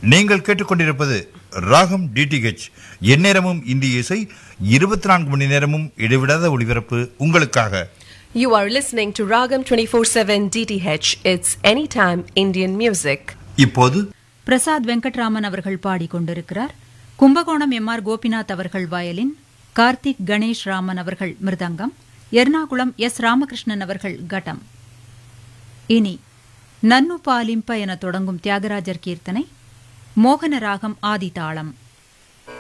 நீங்கள் கேட்டுக்கொண்டிருப்பது ராகம் டிடிஹெச். எந்நேரமும் இந்திய இசை, 24 மணி நேரமும் இடைவிடாத ஒளிபரப்பு உங்களுக்காக. You are listening to Ragam 24/7 DTH. It's anytime Indian music. இப்போது பிரசாத் வெங்கட்ராமன் அவர்கள் பாடிக்கொண்டிருக்கிறார். கும்பகோணம் எம்.ஆர். கோபிநாத் அவர்கள் வயலின், கார்த்திக் கணேஷ் ராமன் அவர்கள் மிருதங்கம், எர்ணாகுளம் எஸ். ராமகிருஷ்ணன் அவர்கள் கட்டம். இனி நன்னு பாலிம்ப என தொடங்கும் தியாகராஜர் கீர்த்தனை, மோகன ராகம் ஆதிதாளம்.